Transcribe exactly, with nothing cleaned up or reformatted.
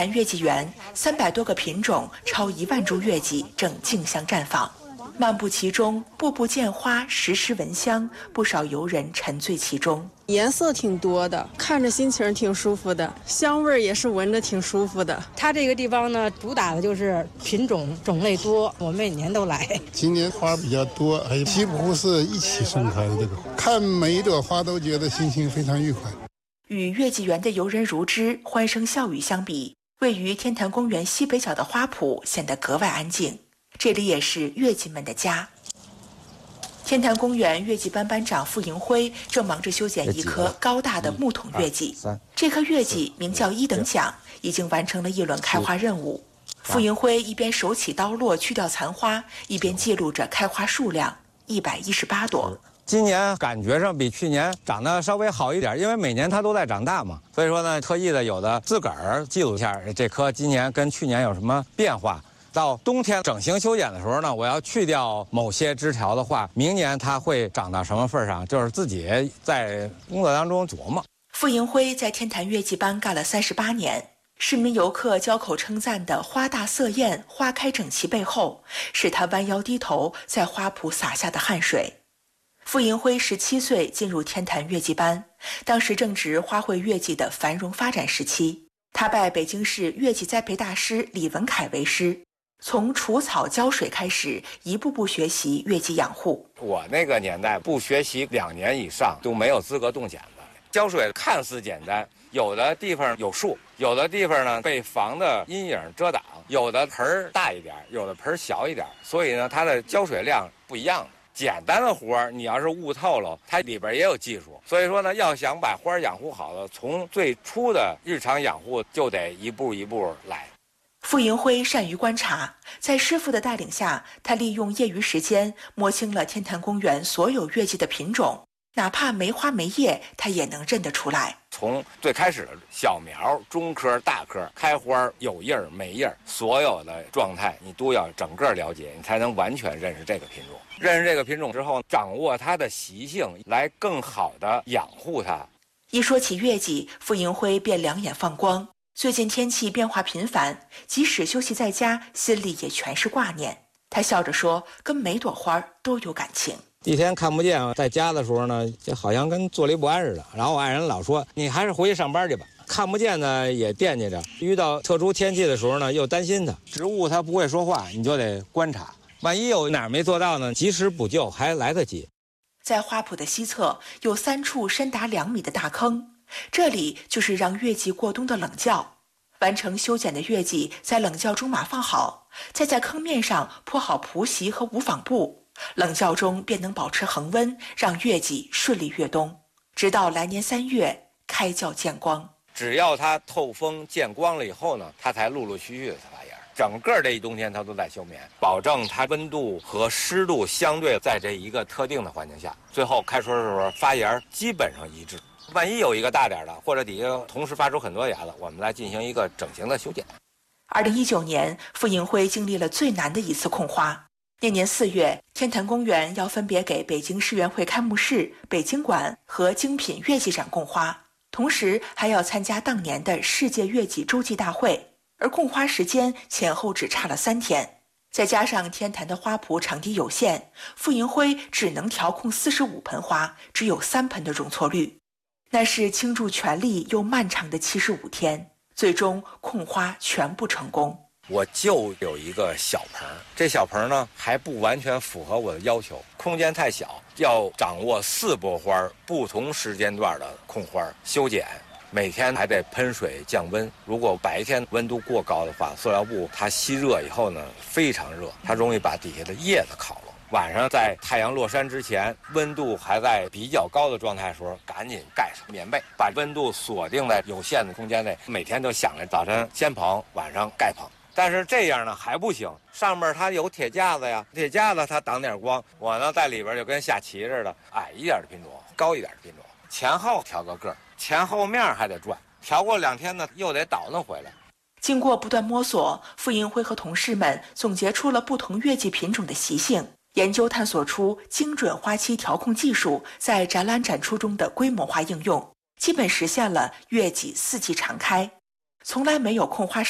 坛月季园，三百多个品种，超一万株月季正竞相绽放。漫步其中，步步见花，时时闻香，不少游人沉醉其中。 颜色挺多的，看着心情挺舒服的，香味也是闻着挺舒服的。 它这个地方呢，主打的就是品种种类多，我每年都来。 今年花比较多，还有几乎是一起盛开的，这个看每一朵花都觉得心情非常愉快。 与月季园的游人如织、欢声笑语相比，位于天坛公园西北角的花圃显得格外安静。这里也是月季们的家。天坛公园月季班班长傅迎辉正忙着修剪一棵高大的木桶月季。这棵月季名叫一等奖，已经完成了一轮开花任务。傅迎辉一边手起刀落去掉残花，一边记录着开花数量一百一十八朵。 今年感觉上比去年长得稍微好一点，因为每年它都在长大嘛，所以说呢，特意的有的自个儿记录一下这棵今年跟去年有什么变化。到冬天整形修剪的时候呢，我要去掉某些枝条的话，明年它会长到什么份上，就是自己在工作当中琢磨。 傅迎辉在天坛月季班干了三十八年，市民游客交口称赞的花大色艳、花开整齐背后，是他弯腰低头在花圃洒下的汗水。傅迎辉十七岁进入天坛月季班，当时正值花卉月季的繁荣发展时期。他拜北京市月季栽培大师李文凯为师，从除草浇水开始，一步步学习月季养护。 我那个年代不学习两年以上都没有资格动剪子。浇水看似简单，有的地方有树，有的地方呢被房的阴影遮挡，有的盆儿大一点，有的盆儿小一点，所以呢它的浇水量不一样的。简单的活儿，你要是悟透了，它里边也有技术。所以说呢，要想把花养护好了，从最初的日常养护就得一步一步来。 傅迎辉善于观察，在师傅的带领下，他利用业余时间摸清了天坛公园所有月季的品种，哪怕没花没叶，他也能认得出来。 从最开始的小苗、中颗、大颗，开花有叶儿没叶儿，所有的状态你都要整个了解，你才能完全认识这个品种。认识这个品种之后，掌握它的习性，来更好的养护它。 一说起月季，傅迎辉便两眼放光。最近天气变化频繁，即使休息在家，心里也全是挂念。他笑着说，跟每朵花都有感情。 一天看不见，在家的时候呢，就好像跟坐立不安似的。然后我爱人老说，你还是回去上班去吧。看不见呢也惦记着，遇到特殊天气的时候呢，又担心它。植物它不会说话，你就得观察，万一有哪儿没做到呢，及时补救还来得及。 在花圃的西侧有三处深达两米的大坑，这里就是让月季过冬的冷窖。完成修剪的月季在冷窖中码放好，再在坑面上铺好蒲席和无纺布，冷窖中便能保持恒温，让月季顺利越冬，直到来年三月开窖见光。 只要它透风见光了以后呢，它才陆陆续续的发芽。整个这一冬天它都在休眠，保证它温度和湿度相对在这一个特定的环境下，最后开春的时候发芽基本上一致。万一有一个大点的，或者底下同时发出很多芽子，我们来进行一个整形的修剪。 二零一九年，傅迎辉经历了最难的一次控花。那年四月，天坛公园要分别给北京世园会开幕式、北京馆和精品月季展供花，同时还要参加当年的世界月季洲际大会，而供花时间前后只差了三天。再加上天坛的花圃场地有限，傅迎辉只能调控四十五盆花，只有三盆的容错率。那是倾注全力又漫长的七十五天，最终控花全部成功。 我就有一个小盆，这小盆呢还不完全符合我的要求，空间太小，要掌握四波花不同时间段的控花修剪，每天还得喷水降温。如果白天温度过高的话，塑料布它吸热以后呢非常热，它容易把底下的叶子烤了。晚上在太阳落山之前，温度还在比较高的状态的时候，赶紧盖上棉被，把温度锁定在有限的空间内。每天都想着早晨先捧，晚上盖捧。但是这样呢还不行，上面它有铁架子呀，铁架子它挡点光，我呢在里边就跟下棋似的，矮一点的品种，高一点的品种，前后调个个，前后面还得转，调过两天呢又得倒腾回来。 经过不断摸索，傅迎辉和同事们总结出了不同月季品种的习性，研究探索出精准花期调控技术在展览展出中的规模化应用，基本实现了月季四季常开，从来没有控花